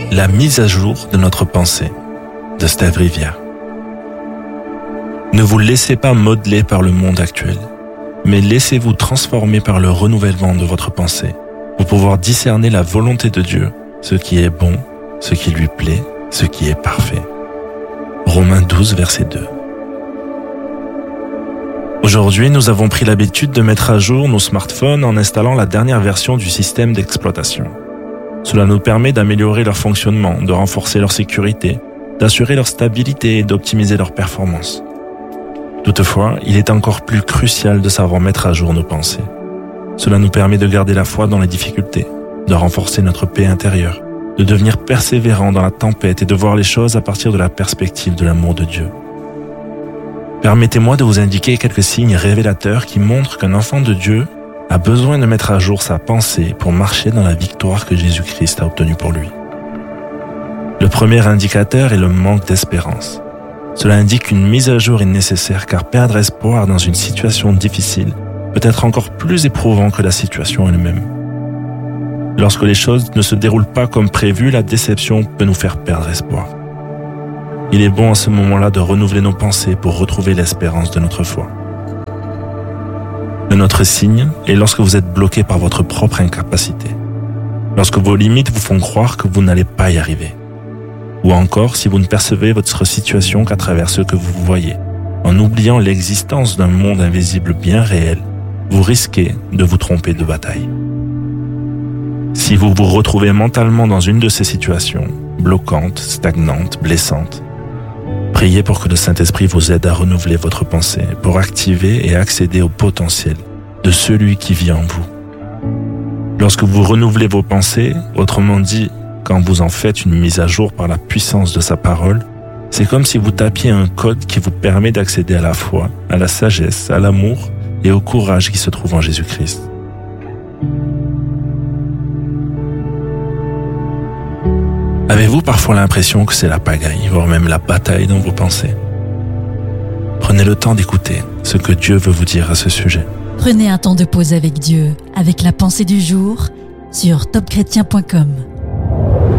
La mise à jour de notre pensée, de Steve Rivière. Ne vous laissez pas modeler par le monde actuel, mais laissez-vous transformer par le renouvellement de votre pensée pour pouvoir discerner la volonté de Dieu, ce qui est bon, ce qui lui plaît, ce qui est parfait. Romains 12, verset 2. Aujourd'hui, nous avons pris l'habitude de mettre à jour nos smartphones en installant la dernière version du système d'exploitation. Cela nous permet d'améliorer leur fonctionnement, de renforcer leur sécurité, d'assurer leur stabilité et d'optimiser leur performance. Toutefois, il est encore plus crucial de savoir mettre à jour nos pensées. Cela nous permet de garder la foi dans les difficultés, de renforcer notre paix intérieure, de devenir persévérant dans la tempête et de voir les choses à partir de la perspective de l'amour de Dieu. Permettez-moi de vous indiquer quelques signes révélateurs qui montrent qu'un enfant de Dieu a besoin de mettre à jour sa pensée pour marcher dans la victoire que Jésus-Christ a obtenue pour lui. Le premier indicateur est le manque d'espérance. Cela indique qu'une mise à jour est nécessaire car perdre espoir dans une situation difficile peut être encore plus éprouvant que la situation elle-même. Lorsque les choses ne se déroulent pas comme prévu, la déception peut nous faire perdre espoir. Il est bon à ce moment-là de renouveler nos pensées pour retrouver l'espérance de notre foi. Un autre signe est lorsque vous êtes bloqué par votre propre incapacité, lorsque vos limites vous font croire que vous n'allez pas y arriver, ou encore si vous ne percevez votre situation qu'à travers ce que vous voyez, en oubliant l'existence d'un monde invisible bien réel, vous risquez de vous tromper de bataille. Si vous vous retrouvez mentalement dans une de ces situations, bloquantes, stagnantes, blessantes, priez pour que le Saint-Esprit vous aide à renouveler votre pensée, pour activer et accéder au potentiel de celui qui vit en vous. Lorsque vous renouvelez vos pensées, autrement dit, quand vous en faites une mise à jour par la puissance de sa parole, c'est comme si vous tapiez un code qui vous permet d'accéder à la foi, à la sagesse, à l'amour et au courage qui se trouve en Jésus-Christ. Avez-vous parfois l'impression que c'est la pagaille, voire même la bataille dans vos pensées? Prenez le temps d'écouter ce que Dieu veut vous dire à ce sujet. Prenez un temps de pause avec Dieu, avec la pensée du jour, sur topchrétien.com.